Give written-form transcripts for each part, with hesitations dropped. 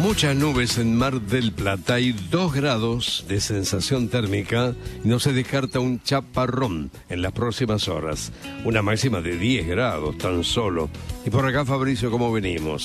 Muchas nubes en Mar del Plata y 2 grados de sensación térmica y no se descarta un chaparrón en las próximas horas. Una máxima de 10 grados tan solo. Y por acá, Fabricio, ¿cómo venimos?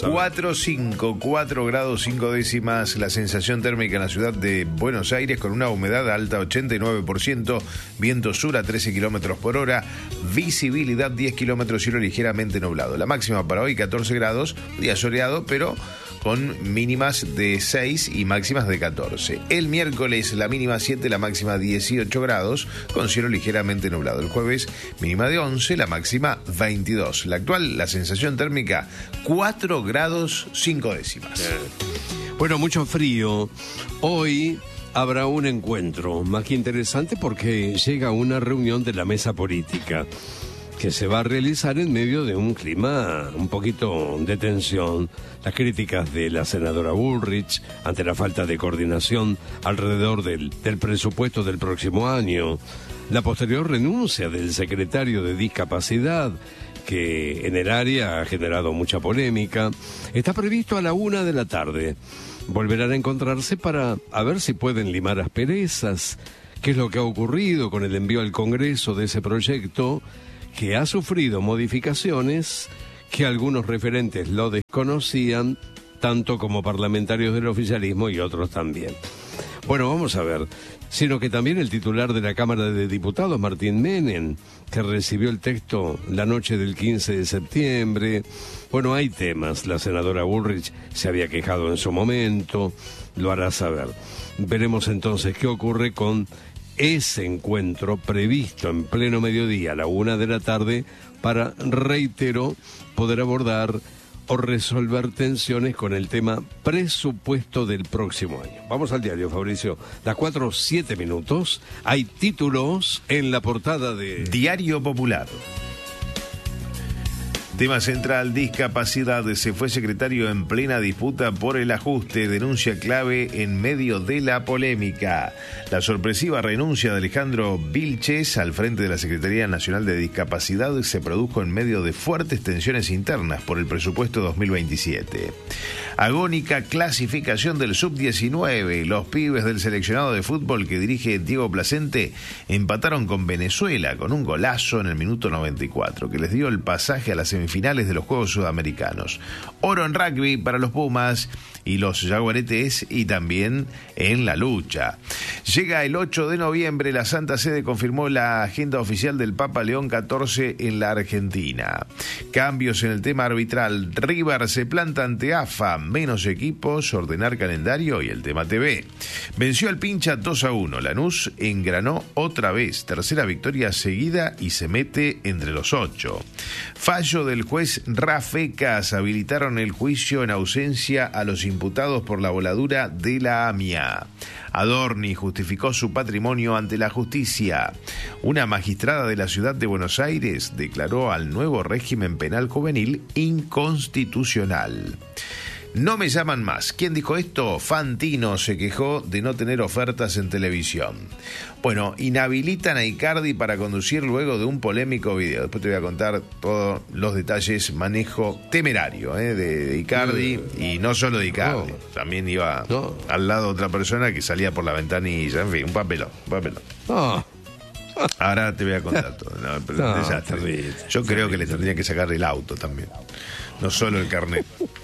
4 grados 5 décimas la sensación térmica en la ciudad de Buenos Aires, con una humedad alta 89%, viento sur a 13 kilómetros por hora, visibilidad 10 kilómetros, cielo ligeramente nublado. La máxima para hoy 14 grados, día soleado, pero con mínimas de 6 y máximas de 14. El miércoles la mínima 7, la máxima 18 grados, con cielo ligeramente nublado. El jueves mínima de 11, la máxima 22. La actual, la sensación térmica 4 grados 5 décimas. Bueno, mucho frío. Hoy habrá un encuentro más que interesante porque llega una reunión de la mesa política que se va a realizar en medio de un clima un poquito de tensión. Las críticas de la senadora Bullrich ante la falta de coordinación alrededor del presupuesto del próximo año. La posterior renuncia del secretario de Discapacidad, que en el área ha generado mucha polémica. Está previsto a la 1 de la tarde. Volverán a encontrarse para ver si pueden limar asperezas. ¿Qué es lo que ha ocurrido con el envío al Congreso de ese proyecto, que ha sufrido modificaciones que algunos referentes lo desconocían, tanto como parlamentarios del oficialismo y otros también? Bueno, vamos a ver, sino que también el titular de la Cámara de Diputados, Martín Menem, que recibió el texto la noche del 15 de septiembre. Bueno, hay temas, la senadora Bullrich se había quejado en su momento, lo hará saber. Veremos entonces qué ocurre con ese encuentro previsto en pleno mediodía a la 1 de la tarde para, reitero, poder abordar o resolver tensiones con el tema presupuesto del próximo año. Vamos al diario, Fabricio. Las 4:07. Hay títulos en la portada de Diario Popular. Tema central, discapacidad. Se fue secretario en plena disputa por el ajuste. Denuncia clave en medio de la polémica. La sorpresiva renuncia de Alejandro Vilches al frente de la Secretaría Nacional de Discapacidad se produjo en medio de fuertes tensiones internas por el presupuesto 2027. Agónica clasificación del sub-19. Los pibes del seleccionado de fútbol que dirige Diego Placente empataron con Venezuela con un golazo en el minuto 94 que les dio el pasaje a la semifinales de los Juegos Sudamericanos. Oro en rugby para los Pumas y los Jaguaretes, y también en la lucha. Llega el 8 de noviembre, la Santa Sede confirmó la agenda oficial del Papa León XIV en la Argentina. Cambios en el tema arbitral. River se planta ante AFA, menos equipos, ordenar calendario y el tema TV. Venció al Pincha 2-1. Lanús engranó otra vez, tercera victoria seguida y se mete entre los 8. Fallo del juez Rafecas, habilitaron el juicio en ausencia a los imputados por la voladura de la AMIA. Adorni justificó su patrimonio ante la justicia. Una magistrada de la ciudad de Buenos Aires declaró al nuevo régimen penal juvenil inconstitucional. No me llaman más. ¿Quién dijo esto? Fantino se quejó de no tener ofertas en televisión. Bueno, inhabilitan a Icardi para conducir luego de un polémico video. Después te voy a contar todos los detalles. Manejo temerario de Icardi, y no solo de Icardi. También iba al lado de otra persona que salía por la ventanilla. En fin, un papelón. Ahora te voy a contar todo. No, pero un desastre. Yo creo que le tendría que sacar el auto también, no solo el carnet.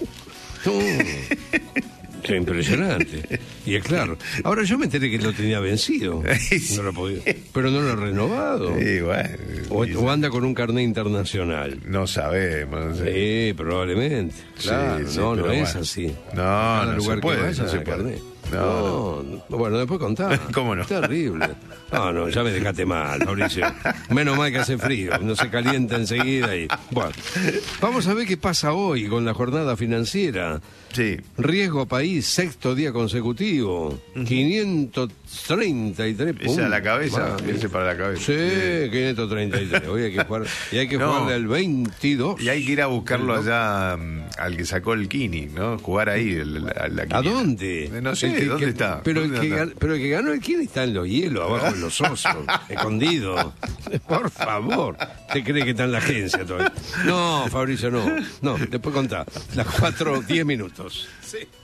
Qué impresionante. Y es claro. Ahora yo me enteré que lo tenía vencido. No lo podía. Pero no lo ha renovado. Sí, bueno, o anda con un carnet internacional. No sabemos. No sé. Sí, probablemente. Claro, sí, no es bueno. así. No lugar se puede. que vaya, No se puede. carnet. No. Bueno, después contá. ¿Cómo no? Terrible. No, ya me dejaste mal, Mauricio. Menos mal que hace frío, no se calienta enseguida y... Bueno, vamos a ver qué pasa hoy con la jornada financiera. Sí. Riesgo país, sexto día consecutivo. 533 puntos. Esa a la cabeza, ese para la cabeza. Sí, 533. Hoy hay que jugar, y hay que jugarle al 22. Y hay que ir a buscarlo allá al que sacó el Kini, ¿no? Jugar ahí. ¿A dónde? No sé, ¿dónde está? Pero el ¿Dónde que ganó el Kini está en los hielos, abajo en los osos, escondido. Por favor. ¿Te cree que está en la agencia todavía? No, Fabricio, no. No, después contá. Las 4:10. Sí.